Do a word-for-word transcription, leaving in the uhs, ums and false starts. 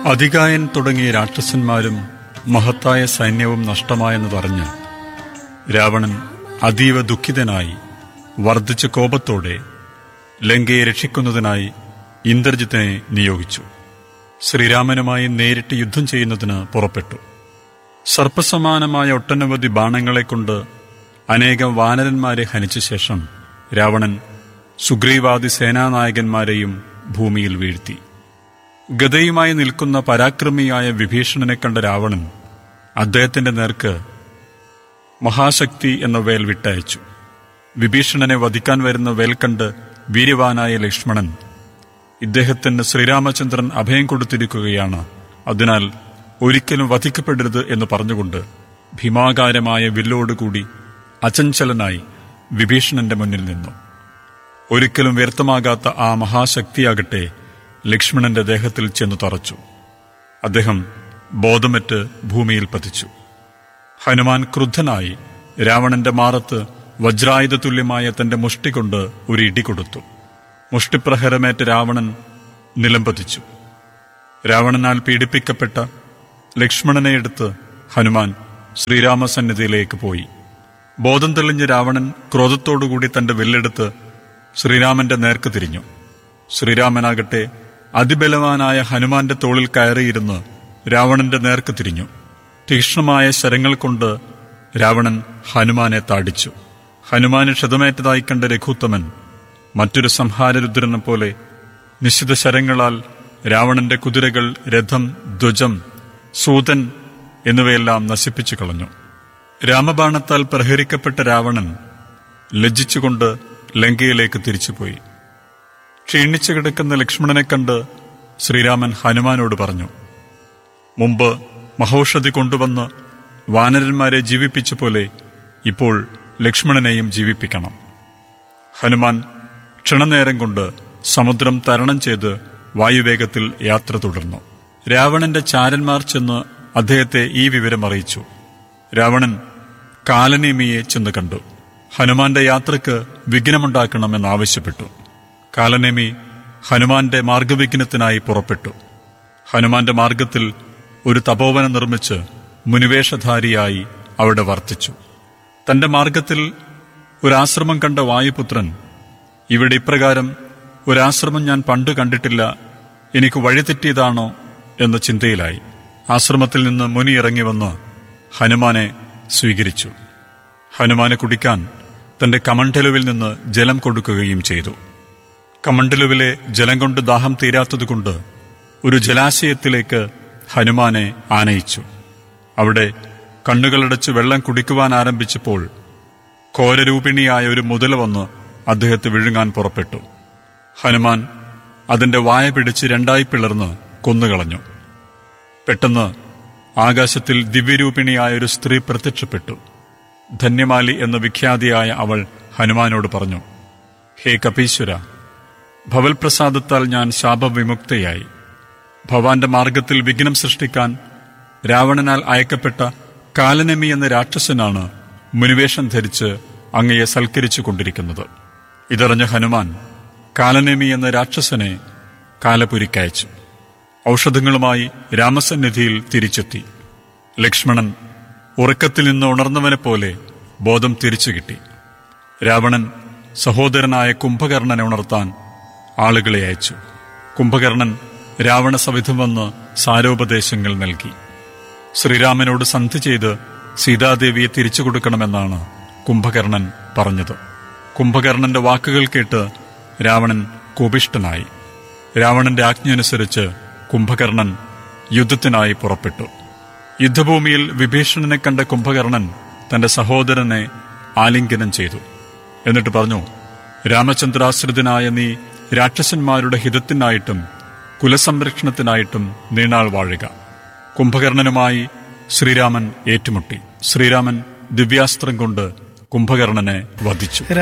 അതികായൻ തുടങ്ങിയ രാക്ഷസന്മാരും മഹത്തായ സൈന്യവും നഷ്ടമായെന്നതറിഞ്ഞ് രാവണൻ അതീവ ദുഃഖിതനായി വർദ്ധിച്ച കോപത്തോടെ ലങ്കയെ രക്ഷിക്കുന്നതിനായി ഇന്ദ്രജിത്തിനെ നിയോഗിച്ചു. ശ്രീരാമനുമായി നേരിട്ട് യുദ്ധം ചെയ്യുന്നതിന് പുറപ്പെട്ടു. സർപ്പസമാനമായ ഒട്ടനവധി ബാണങ്ങളെക്കൊണ്ട് അനേകം വാനരന്മാരെ ഹനിച്ച ശേഷം രാവണൻ സുഗ്രീവാദി സേനാനായകന്മാരെയും ഭൂമിയിൽ വീഴ്ത്തി. ഗദയുമായി നിൽക്കുന്ന പരാക്രമിയായ വിഭീഷണനെ കണ്ട രാവണൻ അദ്ദേഹത്തിന്റെ നേർക്ക് മഹാശക്തി എന്ന വേൽ വിട്ടയച്ചു. വിഭീഷണനെ വധിക്കാൻ വരുന്ന വേൽ കണ്ട് വീര്യവാനായ ലക്ഷ്മണൻ ഇദ്ദേഹത്തിന് ശ്രീരാമചന്ദ്രൻ അഭയം കൊടുത്തിരിക്കുകയാണ്, അതിനാൽ ഒരിക്കലും വധിക്കപ്പെടരുത് എന്ന് പറഞ്ഞുകൊണ്ട് ഭീമാകാരമായ വില്ലോടുകൂടി അചഞ്ചലനായി വിഭീഷണന്റെ മുന്നിൽ നിന്നു. ഒരിക്കലും വ്യർത്ഥമാകാത്ത ആ മഹാശക്തിയാകട്ടെ ലക്ഷ്മണന്റെ ദേഹത്തിൽ ചെന്നു തറച്ചു. അദ്ദേഹം ബോധമറ്റ് ഭൂമിയിൽ പതിച്ചു. ഹനുമാൻ ക്രുദ്ധനായി രാവണന്റെ മാറത്ത് വജ്രായുധ തുല്യമായ തന്റെ മുഷ്ടി കൊണ്ട് ഒരു ഇടി കൊടുത്തു. മുഷ്ടിപ്രഹരമേറ്റ് രാവണൻ നിലംപതിച്ചു. രാവണനാൽ പീഡിപ്പിക്കപ്പെട്ട ലക്ഷ്മണനെ എടുത്ത് ഹനുമാൻ ശ്രീരാമസന്നിധിയിലേക്ക് പോയി. ബോധം തെളിഞ്ഞ രാവണൻ ക്രോധത്തോടുകൂടി തന്റെ വില്ലെടുത്ത് ശ്രീരാമന്റെ നേർക്ക് തിരിഞ്ഞു. ശ്രീരാമനാകട്ടെ അതിബലവാനായ ഹനുമാന്റെ തോളിൽ കയറിയിരുന്ന് രാവണന്റെ നേർക്ക് തിരിഞ്ഞു. തീക്ഷ്ണമായ ശരങ്ങൾ കൊണ്ട് രാവണൻ ഹനുമാനെ താടിച്ചു. ഹനുമാന് ക്ഷതമേറ്റതായി കണ്ട രഘുത്തമൻ മറ്റൊരു സംഹാരരുദ്രനെ പോലെ നിശ്ചിത ശരങ്ങളാൽ രാവണന്റെ കുതിരകൾ, രഥം, ധ്വജം, സൂതൻ എന്നിവയെല്ലാം നശിപ്പിച്ചു കളഞ്ഞു. രാമബാണത്താൽ പ്രഹരിക്കപ്പെട്ട രാവണൻ ലജ്ജിച്ചുകൊണ്ട് ലങ്കയിലേക്ക് തിരിച്ചുപോയി. ക്ഷീണിച്ചു കിടക്കുന്ന ലക്ഷ്മണനെ കണ്ട് ശ്രീരാമൻ ഹനുമാനോട് പറഞ്ഞു, മുമ്പ് മഹൌഷധി കൊണ്ടുവന്ന് വാനരന്മാരെ ജീവിപ്പിച്ച പോലെ ഇപ്പോൾ ലക്ഷ്മണനെയും ജീവിപ്പിക്കണം. ഹനുമാൻ ക്ഷണനേരം കൊണ്ട് സമുദ്രം തരണം ചെയ്ത് വായുവേഗത്തിൽ യാത്ര തുടർന്നു. രാവണന്റെ ചാരന്മാർ ചെന്ന് അദ്ദേഹത്തെ ഈ വിവരം അറിയിച്ചു. രാവണൻ കാലനേമിയെ ചെന്ന് കണ്ടു. ഹനുമാന്റെ യാത്രയ്ക്ക് വിഘ്നമുണ്ടാക്കണമെന്നാവശ്യപ്പെട്ടു. കാലനേമി ഹനുമാന്റെ മാർഗവിഘ്നത്തിനായി പുറപ്പെട്ടു. ഹനുമാന്റെ മാർഗത്തിൽ ഒരു തപോവനം നിർമ്മിച്ച് മുനിവേഷധാരിയായി അവിടെ വർത്തിച്ചു. തന്റെ മാർഗത്തിൽ ഒരാശ്രമം കണ്ട വായുപുത്രൻ, ഇവിടെ ഇപ്രകാരം ഒരാശ്രമം ഞാൻ പണ്ട് കണ്ടിട്ടില്ല, എനിക്ക് വഴിതെറ്റിയതാണോ എന്ന ചിന്തയിലായി. ആശ്രമത്തിൽ നിന്ന് മുനി ഇറങ്ങി വന്ന് ഹനുമാനെ സ്വീകരിച്ചു. ഹനുമാനെ കുടിക്കാൻ തന്റെ കമണ്ഡലുവിൽ നിന്ന് ജലം കൊടുക്കുകയും ചെയ്തു. കമണ്ഡലുവിലെ ജലം കൊണ്ട് ദാഹം തീരാത്തതുകൊണ്ട് ഒരു ജലാശയത്തിലേക്ക് ഹനുമാനെ ആനയിച്ചു. അവിടെ കണ്ണുകളടച്ച് വെള്ളം കുടിക്കുവാൻ ആരംഭിച്ചപ്പോൾ ഘോരരൂപിണിയായ ഒരു മുതല വന്ന് അദ്ദേഹത്തെ വിഴുങ്ങാൻ പുറപ്പെട്ടു. ഹനുമാൻ അതിന്റെ വായ പിടിച്ച് രണ്ടായി പിളർന്ന് കൊന്നുകളഞ്ഞു. പെട്ടെന്ന് ആകാശത്തിൽ ദിവ്യരൂപിണിയായ ഒരു സ്ത്രീ പ്രത്യക്ഷപ്പെട്ടു. ധന്യമാലി എന്ന വിഖ്യാതിയായ അവൾ ഹനുമാനോട് പറഞ്ഞു, ഹേ കപീശ്വര, ഭവൽപ്രസാദത്താൽ ഞാൻ ശാപവിമുക്തയായി. ഭവാന്റെ മാർഗത്തിൽ വിഘ്നം സൃഷ്ടിക്കാൻ രാവണനാൽ അയക്കപ്പെട്ട കാലനേമി എന്ന രാക്ഷസനാണ് മുനിവേഷം ധരിച്ച് അങ്ങയെ സൽക്കരിച്ചു കൊണ്ടിരിക്കുന്നത്. ഇതറിഞ്ഞ ഹനുമാൻ കാലനേമി എന്ന രാക്ഷസനെ കാലപുരിക്കയച്ചു. ഔഷധങ്ങളുമായി രാമസന്നിധിയിൽ തിരിച്ചെത്തി. ലക്ഷ്മണൻ ഉറക്കത്തിൽ നിന്ന് ഉണർന്നവനെ പോലെ ബോധം തിരിച്ചു കിട്ടി. രാവണൻ സഹോദരനായ കുംഭകർണനെ ഉണർത്താൻ ആളുകളെ അയച്ചു. കുംഭകർണൻ രാവണ സവിധം വന്ന് സാരോപദേശങ്ങൾ നൽകി. ശ്രീരാമനോട് സന്ധി ചെയ്ത് സീതാദേവിയെ തിരിച്ചു കൊടുക്കണമെന്നാണ് കുംഭകർണൻ പറഞ്ഞത്. കുംഭകർണന്റെ വാക്കുകൾ കേട്ട് രാവണൻ കോപിഷ്ഠനായി. രാവണന്റെ ആജ്ഞയനുസരിച്ച് കുംഭകർണൻ യുദ്ധത്തിനായി പുറപ്പെട്ടു. യുദ്ധഭൂമിയിൽ വിഭീഷണനെ കണ്ട കുംഭകർണൻ തന്റെ സഹോദരനെ ആലിംഗനം ചെയ്തു. എന്നിട്ട് പറഞ്ഞു, രാമചന്ദ്രാശ്രിതനായ നീ രാക്ഷസന്മാരുടെ ഹിതത്തിനായിട്ടും കുലസംരക്ഷണത്തിനായിട്ടും നീണാൾ വാഴുക. കുംഭകർണനുമായി ശ്രീരാമൻ ഏറ്റുമുട്ടി. ശ്രീരാമൻ ദിവ്യാസ്ത്രം കൊണ്ട് കുംഭകർണനെ വധിച്ചു.